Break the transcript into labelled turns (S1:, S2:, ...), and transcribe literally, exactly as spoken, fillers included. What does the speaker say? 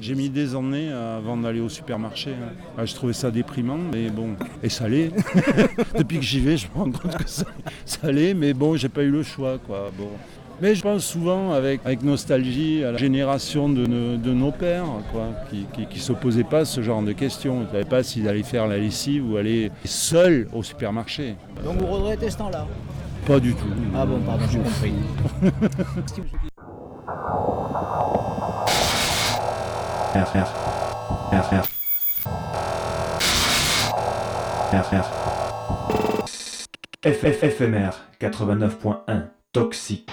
S1: J'ai mis des années avant d'aller au supermarché. Ah, je trouvais ça déprimant, mais bon, et ça l'est. Depuis que j'y vais, je me rends compte que ça, ça l'est, mais bon, j'ai pas eu le choix, quoi. Bon. Mais je pense souvent avec, avec nostalgie à la génération de, nos, de nos pères, quoi, qui ne s'opposaient pas à ce genre de questions. Ils ne savaient pas s'ils allaient faire la lessive ou aller seuls au supermarché.
S2: Donc vous regrettez ce temps-là?
S1: Pas du tout.
S2: Ah bon, pardon, j'ai compris.
S3: R R R R R R F F F M R quatre-vingt-neuf point un Toxique.